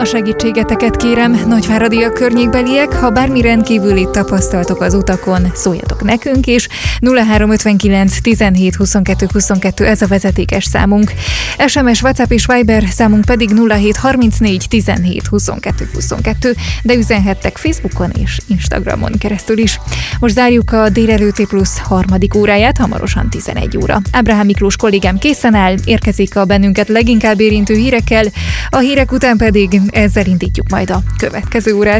A segítségeteket kérem, nagyváradiak környékbeliek, ha bármi rendkívülit tapasztaltok az utakon, szóljatok nekünk is. 0359 17 22 22 ez a vezetékes számunk. SMS, WhatsApp és Viber számunk pedig 0734 17 22 22, de üzenhettek Facebookon és Instagramon keresztül is. Most zárjuk a Délelőtti Plusz harmadik óráját, hamarosan 11 óra. Ábrahám Miklós kollégám készen áll, érkezik a bennünket leginkább érintő hírekkel, a hírek után pedig ezzel indítjuk majd a következő órát.